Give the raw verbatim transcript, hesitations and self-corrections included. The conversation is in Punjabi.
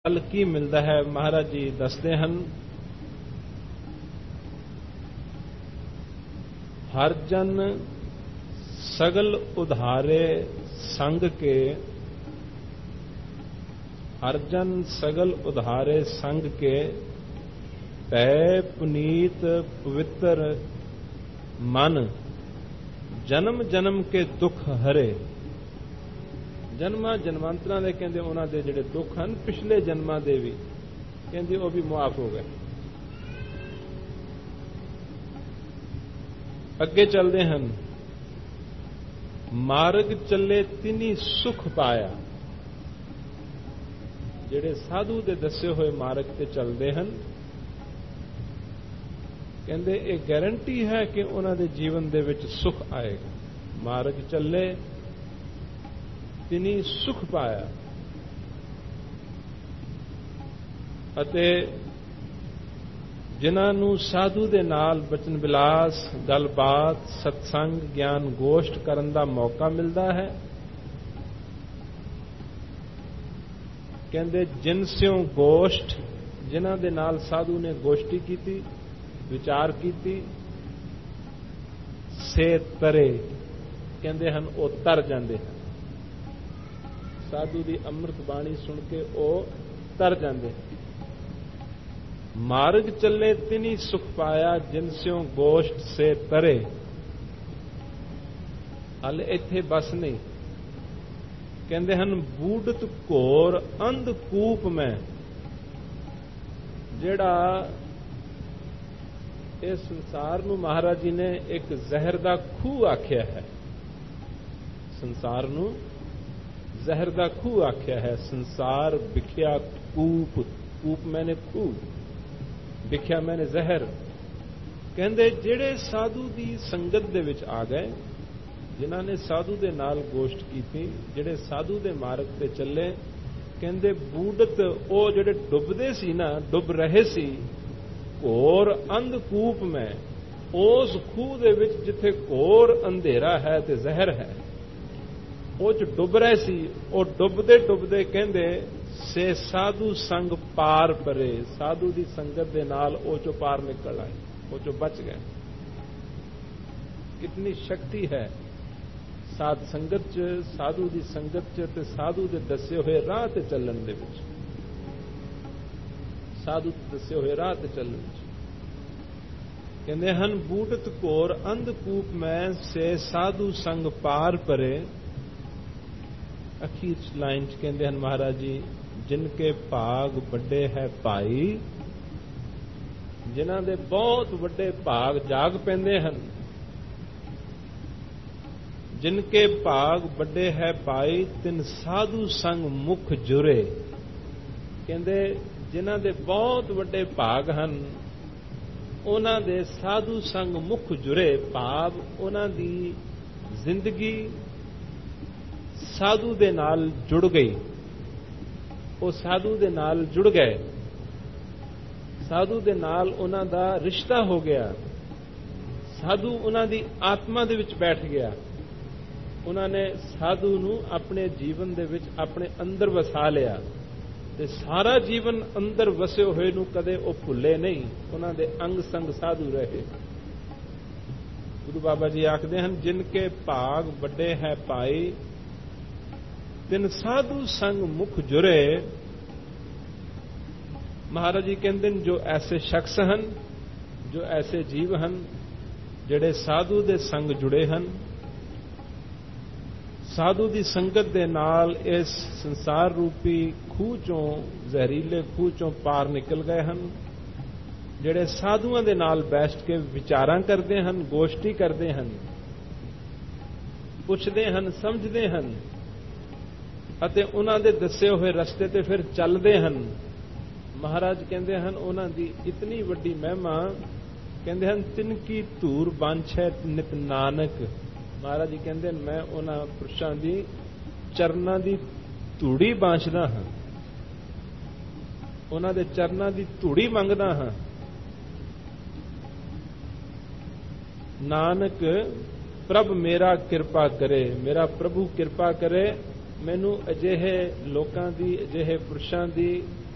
फल की मिलता है। महाराज जी दसते हैं, हर जन सगल उधारे संग के, हर जन सगल उधारे संग के, पै पुनीत पवित्र मन, जन्म जन्म के दुख हरे। जन्मां जन्मांतरां दे कहंदे उन्हां दे जिहड़े दुख हन पिछले जन्मां दे भी कहंदे ਉਹ भी मुआफ हो गए। ਅੱਗੇ ਚੱਲਦੇ ਹਨ, ਮਾਰਗ ਚੱਲੇ ਤਿਨੀ ਸੁਖ ਪਾਇਆ। ਜਿਹੜੇ ਸਾਧੂ ਦੇ ਦੱਸੇ ਹੋਏ ਮਾਰਗ ਤੇ ਚੱਲਦੇ ਹਨ, ਕਹਿੰਦੇ ਇਹ ਗਾਰੰਟੀ ਹੈ ਕਿ ਉਹਨਾਂ ਦੇ ਜੀਵਨ ਦੇ ਵਿੱਚ ਸੁਖ ਆਏਗਾ। ਮਾਰਗ ਚੱਲੇ ਤਿਨੀ ਸੁਖ ਪਾਇਆ। ਅਤੇ ਜਿਨ੍ਹਾਂ ਨੂੰ ਸਾਧੂ ਦੇ ਨਾਲ ਬਚਨ ਵਿਲਾਸ, ਗੱਲਬਾਤ, ਸਤਸੰਗ, ਗਿਆਨ ਗੋਸ਼ਟ ਕਰਨ ਦਾ ਮੌਕਾ ਮਿਲਦਾ ਹੈ, ਕਹਿੰਦੇ ਜਿਨ ਸਿਉ ਗੋਸ਼ਟ, ਜਿਨ੍ਹਾਂ ਦੇ ਨਾਲ ਸਾਧੂ ਨੇ ਗੋਸ਼ਟੀ ਕੀਤੀ, ਵਿਚਾਰ ਕੀਤੀ, ਸੇ ਤਰੇ, ਕਹਿੰਦੇ ਹਨ ਉਹ ਤਰ ਜਾਂਦੇ ਹਨ। ਸਾਧੂ ਦੀ ਅੰਮ੍ਰਿਤ ਬਾਣੀ ਸੁਣ ਕੇ ਉਹ ਤਰ ਜਾਂਦੇ ਹਨ। ਮਾਰਗ ਚੱਲੇ ਤਿਨੀ ਸੁਖ ਪਾਇਆ, ਜਿਨ ਸਿਉ ਗੋਸ਼ਟ ਸੇ ਤਰੇ। ਹਲ ਇੱਥੇ ਬਸ ਨਹੀਂ, ਕਹਿੰਦੇ ਹਨ ਬੂਢਤ ਘੋਰ ਅੰਧ ਕੂਪ ਮੈਂ। ਜਿਹੜਾ ਇਸ ਸੰਸਾਰ ਨੂੰ ਮਹਾਰਾਜ ਜੀ ਨੇ ਇੱਕ ਜ਼ਹਿਰ ਦਾ ਖੂਹ ਆਖਿਆ ਹੈ, ਸੰਸਾਰ ਨੂੰ ਜ਼ਹਿਰ ਦਾ ਖੂਹ ਆਖਿਆ ਹੈ। ਸੰਸਾਰ ਵਿਖਿਆ ਕੂਪ, ਕੂਪ ਮੈਨੇ ਖੂਹ, ਵਿਖਿਆ ਮੈਨੇ ਜ਼ਹਿਰ। ਕਹਿੰਦੇ ਜਿਹੜੇ ਸਾਧੂ ਦੀ ਸੰਗਤ ਦੇ ਵਿੱਚ ਆ ਗਏ, ਜਿਨ੍ਹਾਂ ਨੇ ਸਾਧੂ ਦੇ ਨਾਲ ਗੋਸ਼ਟ ਕੀਤੀ, ਜਿਹੜੇ ਸਾਧੂ ਦੇ ਮਾਰਗ ਤੇ ਚੱਲੇ, ਕਹਿੰਦੇ ਬੂਢਤ, ਉਹ ਜਿਹੜੇ ਡੁੱਬਦੇ ਸੀ ਨਾ, ਡੁੱਬ ਰਹੇ ਸੀ, ਘੋਰ ਅੰਧਕੂਪ ਮੈਂ, ਉਸ ਖੂਹ ਦੇ ਵਿੱਚ ਜਿੱਥੇ ਘੋਰ ਅੰਧੇਰਾ ਹੈ ਤੇ ਜ਼ਹਿਰ ਹੈ, ਉਹ ਚ ਡੁੱਬ ਰਹੇ ਸੀ। ਉਹ ਡੁੱਬਦੇ ਡੁੱਬਦੇ ਕਹਿੰਦੇ ਸੇ ਸਾਧੂ ਸੰਗ ਪਾਰ ਪਰੇ, ਸਾਧੂ ਦੀ ਸੰਗਤ ਦੇ ਨਾਲ ਉਹ ਚੋਂ ਪਾਰ ਨਿਕਲ ਆਏ, ਉਹ ਚੋਂ ਬਚ ਗਏ। ਕਿਤਨੀ ਸ਼ਕਤੀ ਹੈ ਸਾਧ ਸੰਗਤ ਚ, ਸਾਧੂ ਦੀ ਸੰਗਤ ਚ ਤੇ ਸਾਧੂ ਦੇ ਦੱਸੇ ਹੋਏ ਰਾਹ ਤੇ ਚੱਲਣ ਦੇ ਵਿੱਚ, ਸਾਧੂ ਦੇ ਦੱਸੇ ਹੋਏ ਰਾਹ ਤੇ ਚੱਲਣ ਵਿੱਚ। ਕਹਿੰਦੇ ਹਨ ਬੂਢਤ ਘੋਰ ਅੰਧਕੂਪ ਮੈਂ, ਸੇ ਸਾਧੂ ਸੰਗ ਪਾਰ ਪਰੇ। ਅਖੀਰ ਲਾਈਨ ਚ ਕਹਿੰਦੇ ਹਨ ਮਹਾਰਾਜ ਜੀ, ਜਿਨ ਕੇ ਭਾਗ ਵੱਡੇ ਹੈ ਭਾਈ, ਜਿਨ੍ਹਾਂ ਦੇ ਬਹੁਤ ਵੱਡੇ ਭਾਗ ਜਾਗ ਪੈਂਦੇ ਹਨ। ਜਿਨ ਕੇ ਭਾਗ ਵੱਡੇ ਹੈ ਭਾਈ, ਤਿਨ ਸਾਧੂ ਸੰਗ ਮੁਖ ਜੁਰੇ। ਕਹਿੰਦੇ ਜਿਨ੍ਹਾਂ ਦੇ ਬਹੁਤ ਵੱਡੇ ਭਾਗ ਹਨ, ਉਹਨਾਂ ਦੇ ਸਾਧੂ ਸੰਗ ਮੁਖ ਜੁਰੇ। ਭਾਵ ਉਹਨਾਂ ਦੀ ਜ਼ਿੰਦਗੀ ਸਾਧੂ ਦੇ ਨਾਲ ਜੁੜ ਗਈ, ਉਹ ਸਾਧੂ ਦੇ ਨਾਲ ਜੁੜ ਗਏ, ਸਾਧੂ ਦੇ ਨਾਲ ਉਹਨਾਂ ਦਾ ਰਿਸ਼ਤਾ ਹੋ ਗਿਆ, ਸਾਧੂ ਉਹਨਾਂ ਦੀ ਆਤਮਾ ਦੇ ਵਿੱਚ ਬੈਠ ਗਿਆ। ਉਹਨਾਂ ਨੇ ਸਾਧੂ ਨੂੰ ਆਪਣੇ ਜੀਵਨ ਦੇ ਵਿੱਚ ਆਪਣੇ ਅੰਦਰ ਵਸਾ ਲਿਆ ਤੇ ਸਾਰਾ ਜੀਵਨ ਅੰਦਰ ਵਸੇ ਹੋਏ ਨੂੰ ਕਦੇ ਉਹ ਭੁੱਲੇ ਨਹੀਂ, ਉਹਨਾਂ ਦੇ ਅੰਗ ਸੰਗ ਸਾਧੂ ਰਹੇ। ਗੁਰੂ ਬਾਬਾ ਜੀ ਆਖਦੇ ਹਨ ਜਿਨ ਕੇ ਭਾਗ ਵੱਡੇ ਹੈ ਭਾਈ, ਤਿਨ ਸਾਧੂ ਸੰਗ ਮੁਖ ਜੁਰੇ। ਮਹਾਰਾਜ ਜੀ ਕਹਿੰਦੇ ਨੇ ਜੋ ਐਸੇ ਸ਼ਖਸ ਹਨ, ਜੋ ਐਸੇ ਜੀਵ ਹਨ ਜਿਹੜੇ ਸਾਧੂ ਦੇ ਸੰਗ ਜੁੜੇ ਹਨ, ਸਾਧੂ ਦੀ ਸੰਗਤ ਦੇ ਨਾਲ ਇਸ ਸੰਸਾਰ ਰੂਪੀ ਖੂਹ ਚੋਂ, ਜ਼ਹਿਰੀਲੇ ਖੂਹ ਚੋਂ ਪਾਰ ਨਿਕਲ ਗਏ ਹਨ, ਜਿਹੜੇ ਸਾਧੂਆਂ ਦੇ ਨਾਲ ਬੈਠ ਕੇ ਵਿਚਾਰਾਂ ਕਰਦੇ ਹਨ, ਗੋਸ਼ਟੀ ਕਰਦੇ ਹਨ, ਪੁੱਛਦੇ ਹਨ, ਸਮਝਦੇ ਹਨ ਅਤੇ ਉਹਨਾਂ ਦੇ ਦੱਸੇ ਹੋਏ ਰਸਤੇ ਤੇ ਫਿਰ ਚੱਲਦੇ ਹਨ। ਮਹਾਰਾਜ ਕਹਿੰਦੇ ਹਨ ਉਹਨਾਂ ਦੀ ਇਤਨੀ ਵੱਡੀ ਮਹਿਮਾ, ਕਹਿੰਦੇ ਹਨ ਤਿਨ ਕੀ ਧੂਰ ਬਾਂਛੈ ਨਿਤ ਨਾਨਕ। ਮਹਾਰਾਜ ਜੀ ਕਹਿੰਦੇ ਮੈਂ ਉਹਨਾਂ ਪੁਰਸ਼ਾਂ ਦੀ ਚਰਨਾਂ ਦੀ ਧੂੜੀ ਬਾਂਛਦਾ ਹਾਂ, ਉਹਨਾਂ ਦੇ ਚਰਨਾਂ ਦੀ ਧੂੜੀ ਮੰਗਦਾ ਹਾਂ। ਨਾਨਕ ਪ੍ਰਭ ਮੇਰਾ ਕਿਰਪਾ ਕਰੇ, ਮੇਰਾ ਪ੍ਰਭੂ ਕਿਰਪਾ ਕਰੇ, ਮੈਨੂੰ ਅਜਿਹੇ ਲੋਕਾਂ ਦੀ, ਅਜਿਹੇ ਪੁਰਸ਼ਾਂ ਦੀ